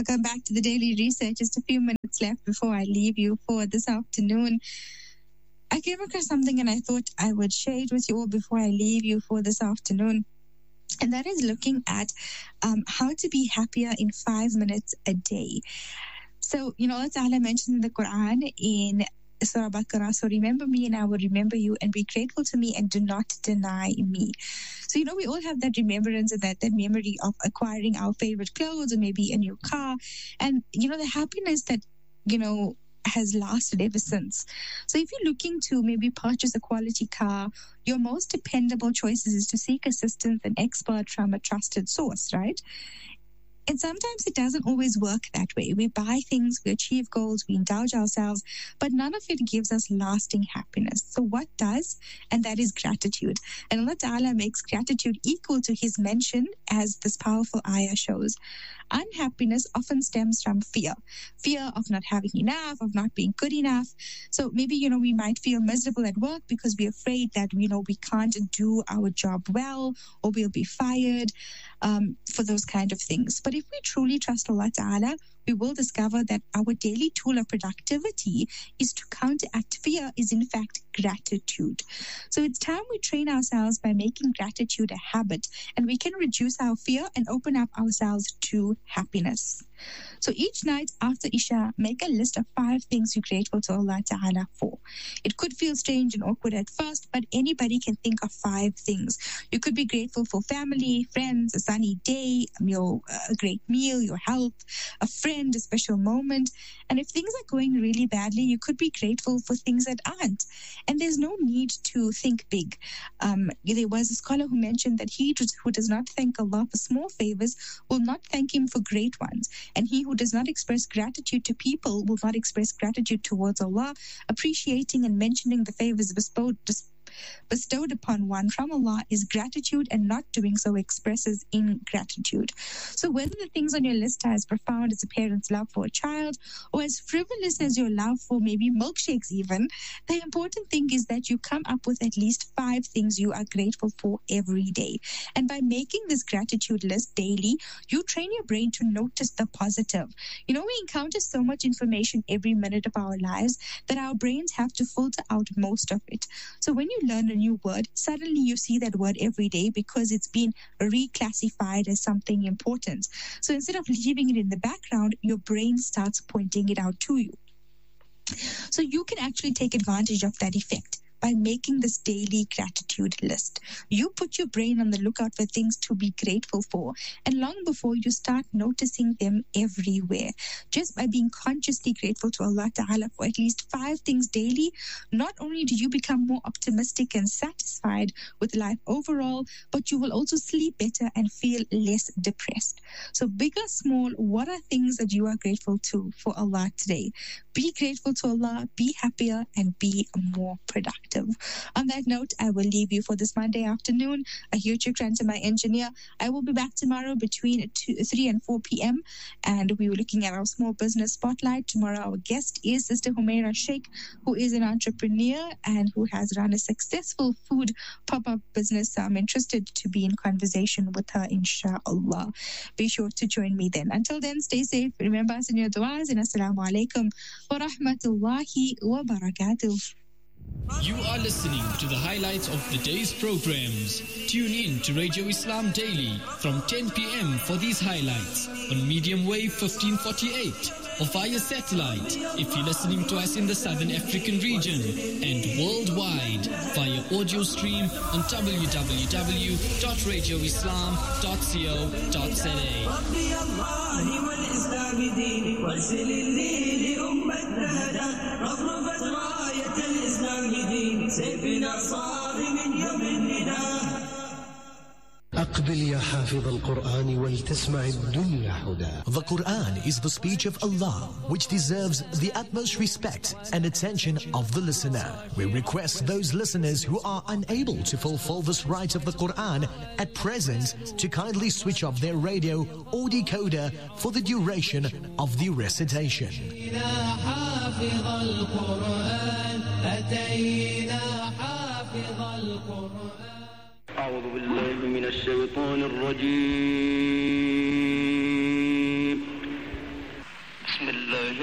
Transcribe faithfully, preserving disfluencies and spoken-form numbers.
Welcome back to the Daily Research. Just a few minutes left before I leave you for this afternoon. I came across something and I thought I would share it with you all before I leave you for this afternoon. And that is looking at um, how to be happier in five minutes a day. So, you know, Allah Ta'ala mentioned in the Quran in Surah Baqarah, so remember me and I will remember you, and be grateful to me and do not deny me. So, you know, we all have that remembrance and that, that memory of acquiring our favorite clothes or maybe a new car. And, you know, the happiness that, you know, has lasted ever since. So if you're looking to maybe purchase a quality car, your most dependable choices is to seek assistance and expert from a trusted source, right? And sometimes it doesn't always work that way. We buy things, we achieve goals, we indulge ourselves, but none of it gives us lasting happiness. So what does? And that is gratitude. And Allah Ta'ala makes gratitude equal to His mention, as this powerful ayah shows. Unhappiness often stems from fear. Fear of not having enough, of not being good enough. So maybe, you know, we might feel miserable at work because we're afraid that, you know, we can't do our job well, or we'll be fired, um, for those kind of things. But if we truly trust Allah Ta'ala, we will discover that our daily tool of productivity is to counteract fear, is in fact gratitude. So it's time we train ourselves by making gratitude a habit, and we can reduce our fear and open up ourselves to happiness. So each night after Isha, make a list of five things you're grateful to Allah Ta'ala for. It could feel strange and awkward at first, but anybody can think of five things. You could be grateful for family, friends, a sunny day, your, a great meal, your health, a friend, a special moment. And if things are going really badly, you could be grateful for things that aren't. And there's no need to think big. Um, there was a scholar who mentioned that he who does not thank Allah for small favors will not thank Him for great ones. And he who does not express gratitude to people will not express gratitude towards Allah. Appreciating and mentioning the favors bestowed, bestowed upon one from Allah is gratitude, and not doing so expresses ingratitude. So whether the things on your list are as profound as a parent's love for a child, or as frivolous as your love for maybe milkshakes even, the important thing is that you come up with at least five things you are grateful for every day. And by making this gratitude list daily, you train your brain to notice the positive. You know, we encounter so much information every minute of our lives that our brains have to filter out most of it. So when you learn a new word, suddenly you see that word every day because it's been reclassified as something important. So instead of leaving it in the background, your brain starts pointing it out to you. So you can actually take advantage of that effect by making this daily gratitude list. You put your brain on the lookout for things to be grateful for, and long before you start noticing them everywhere. Just by being consciously grateful to Allah Ta'ala for at least five things daily, not only do you become more optimistic and satisfied with life overall, but you will also sleep better and feel less depressed. So big or small, what are things that you are grateful to for Allah today? Be grateful to Allah, be happier, and be more productive. On that note, I will leave you for this Monday afternoon. A huge shukran to my engineer. I will be back tomorrow between two, three and four p.m. and we were looking at our small business spotlight. Tomorrow our guest is Sister Humaira Sheikh, who is an entrepreneur and who has run a successful food pop-up business. I'm interested to be in conversation with her, inshallah. Be sure to join me then. Until then, stay safe. Remember us in your du'as, and assalamu alaikum wa rahmatullahi wa barakatuh. You are listening to the highlights of the day's programs. Tune in to Radio Islam Daily from ten p.m. for these highlights on medium wave fifteen forty-eight or via satellite if you're listening to us in the Southern African region, and worldwide via audio stream on w w w dot radio islam dot co dot z a. أقبل يا حافظ القرآن ولتسمع الدنيا حدا. The Quran is the speech of Allah, which deserves the utmost respect and attention of the listener. We request those listeners who are unable to fulfill this right of the Quran at present to kindly switch off their radio or decoder for the duration of the recitation. أعوذ بالله من الشيطان الرجيم بسم الله